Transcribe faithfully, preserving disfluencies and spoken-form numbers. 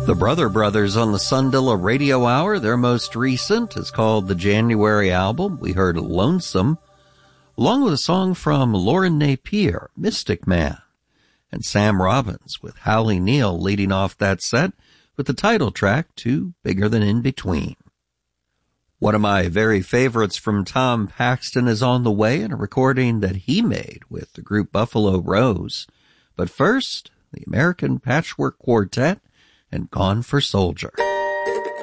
The Brother Brothers on the Sundilla Radio Hour. Their most recent is called the January album. We heard Lonesome, along with a song from Lauren Napier, Mystic Man, and Sam Robbins with Hallie Neal leading off that set with the title track to Bigger Than In Between. One of my very favorites from Tom Paxton is on the way in a recording that he made with the group Buffalo Rose. But first, the American Patchwork Quartet and Gone for Soldier.